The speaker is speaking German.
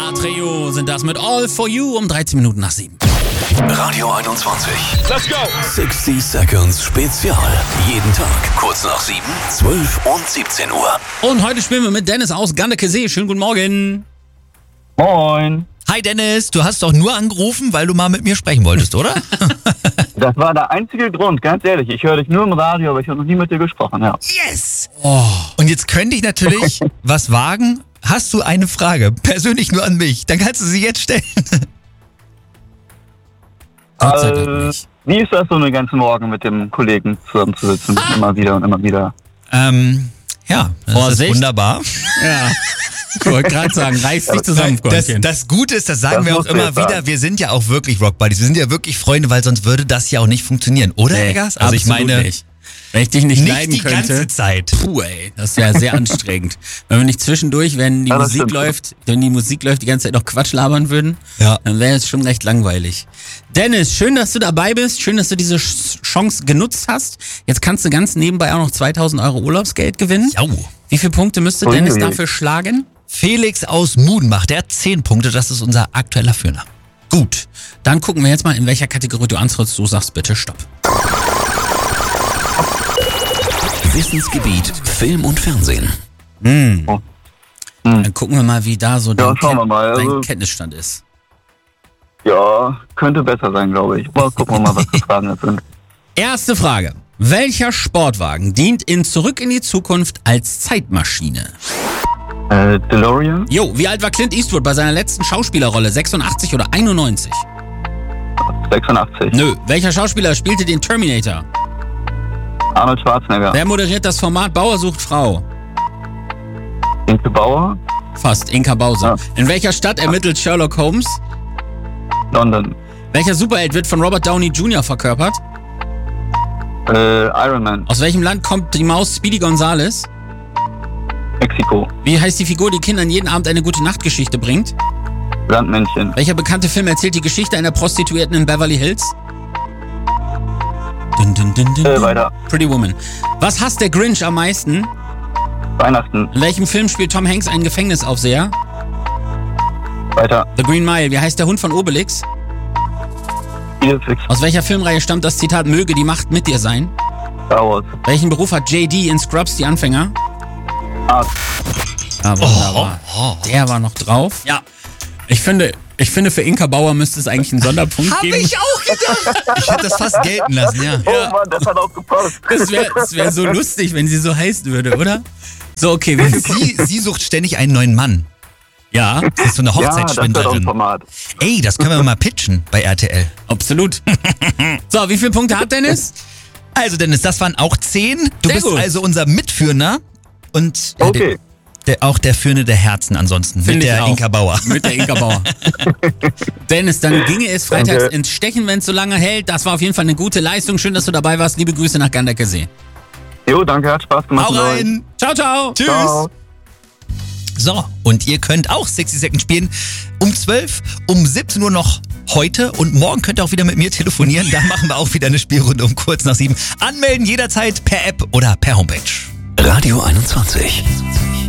Trio sind das mit All For You um 13 Minuten nach 7. Radio 21. Let's go! 60 Seconds Spezial. Jeden Tag kurz nach 7, 12 und 17 Uhr. Und heute spielen wir mit Dennis aus Gandekesee. Schönen guten Morgen. Moin. Hi Dennis, du hast doch nur angerufen, weil du mal mit mir sprechen wolltest, oder? Das war der einzige Grund, ganz ehrlich. Ich höre dich nur im Radio, aber ich habe noch nie mit dir gesprochen, ja. Yes! Oh. Und jetzt könnte ich natürlich was wagen. Hast du eine Frage, persönlich nur an mich, dann kannst du sie jetzt stellen. Gott sei Dank nicht. Wie ist das so einen ganzen Morgen mit dem Kollegen zusammenzusitzen? Immer wieder und immer wieder. Ja, das Vorsicht. ist wunderbar. Ja. Ich wollte gerade sagen, reiß dich zusammen, Freundchen. Das Gute ist, das sagen Das wir auch musst du immer jetzt wieder, sagen. wir sind ja auch wirklich Rock Buddies, wir sind ja wirklich Freunde, weil sonst würde das ja auch nicht funktionieren, oder Eggers? Also ich absolut meine, nicht. Wenn ich dich nicht leiden die könnte. ganze Zeit. Puh, ey, das ist ja sehr anstrengend. Wenn wir nicht zwischendurch, wenn die Ja, das Musik stimmt. läuft, die ganze Zeit noch Quatsch labern würden, Ja. dann wäre es schon recht langweilig. Dennis, schön, dass du dabei bist, schön, dass du diese Chance genutzt hast. Jetzt kannst du ganz nebenbei auch noch 2.000 € Urlaubsgeld gewinnen. Jau. Wie viele Punkte müsste Uiuiui. Dennis dafür schlagen? Felix aus Mudenbach, der hat 10 Punkte, das ist unser aktueller Führer. Gut, dann gucken wir jetzt mal, in welcher Kategorie du antrittst. Du sagst bitte Stopp. Wissensgebiet Film und Fernsehen. Dann gucken wir mal, wie da so dein, schauen wir mal. dein Also- Kenntnisstand ist. Ja, könnte besser sein, glaube ich. Mal gucken wir mal, was für Fragen das sind. Erste Frage. Welcher Sportwagen dient in Zurück in die Zukunft als Zeitmaschine? DeLorean, Jo, wie alt war Clint Eastwood bei seiner letzten Schauspielerrolle? 86 oder 91? 86. Nö. Welcher Schauspieler spielte den Terminator? Arnold Schwarzenegger, Wer moderiert das Format Bauer sucht Frau? Inke Bauer, Fast, Inka Bause. Ja. In welcher Stadt ermittelt Sherlock Holmes? London, Welcher Superheld wird von Robert Downey Jr. verkörpert? Iron Man, Aus welchem Land kommt die Maus Speedy Gonzales? Mexiko, Wie heißt die Figur, die Kindern jeden Abend eine gute Nachtgeschichte bringt? Landmännchen, Welcher bekannte Film erzählt die Geschichte einer Prostituierten in Beverly Hills? Dun, dun, dun, dun, dun. weiter. Pretty Woman. Was hasst der Grinch am meisten? Weihnachten, In welchem Film spielt Tom Hanks einen Gefängnisaufseher? weiter. The Green Mile. Wie heißt der Hund von Obelix? Idefix, Aus welcher Filmreihe stammt das Zitat "Möge die Macht mit dir sein"? Star Wars, Welchen Beruf hat JD in Scrubs, die Anfänger? Arzt, Ja, wunderbar. Der war noch drauf. Ja. Ich finde, für Inka Bauer müsste es eigentlich einen Sonderpunkt Hab geben. ich auch gedacht. Ich hätte das fast gelten lassen, ja. Oh Mann, das hat auch gepasst. Das wär so lustig, wenn sie so heißen würde, oder? So, okay. Wie viel Sie sucht ständig einen neuen Mann. Ja, Das ist so eine Ja, das wird auch ein Hochzeitsschwindlerin. Format. Ey, das können wir mal pitchen bei RTL. absolut. So, wie viele Punkte hat Dennis? Also Dennis, das waren auch 10. Du Sehr bist gut. also unser Mitführender und Okay. auch der Führende der Herzen ansonsten. Find mit ich der auch. Inka Bauer. Mit der Inka Bauer. Dennis, dann ginge es freitags Danke. ins Stechen, wenn es so lange hält. Das war auf jeden Fall eine gute Leistung. Schön, dass du dabei warst. Liebe Grüße nach Gandekesee. Jo, danke, hat Spaß gemacht. Hau mit euch. rein. Ciao, ciao. Tschüss. Ciao. So, und ihr könnt auch 60 Sekunden spielen. Um 12, um 17 Uhr noch heute und morgen könnt ihr auch wieder mit mir telefonieren. Da machen wir auch wieder eine Spielrunde um kurz nach 7. Anmelden jederzeit per App oder per Homepage. Radio 21.